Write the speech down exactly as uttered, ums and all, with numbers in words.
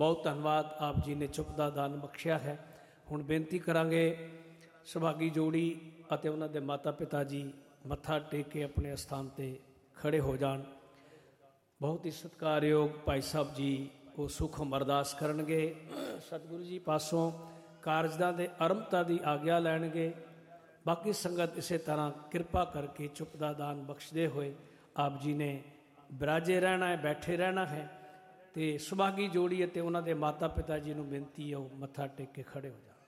बहुत धन्यवाद, आप जी ने चुप का दान बख्शिया है। हुण बेनती करांगे सुभागी जोड़ी ਅਤੇ ਉਹਨਾਂ ਦੇ माता पिता जी मत्था टेक के अपने स्थान पर खड़े हो जान। बहुत ही सत्कारयोग भाई साहब जी वो सुखम अरदास करनगे, सतगुरु जी पासों कारजां दे आरंभता की आग्या लैणगे। बाकी संगत इस तरह कृपा करके चुप का दान बख्शदे हुए आप जी ने बिराजे रहना है, बैठे रहना है। तो सुभागी जोड़ी ਅਤੇ ਉਹਨਾਂ ਦੇ माता पिता जी ਨੂੰ बेनती है वो मत्था टेक के खड़े हो जाए।